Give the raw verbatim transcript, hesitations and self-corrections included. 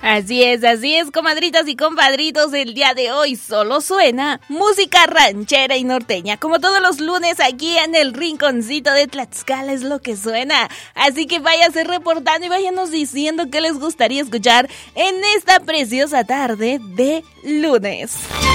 Así es, así es, comadritas y compadritos, el día de hoy solo suena música ranchera y norteña, como todos los lunes aquí en el rinconcito de Tlaxcala es lo que suena, así que váyanse reportando y váyanos diciendo qué les gustaría escuchar en esta preciosa tarde de lunes.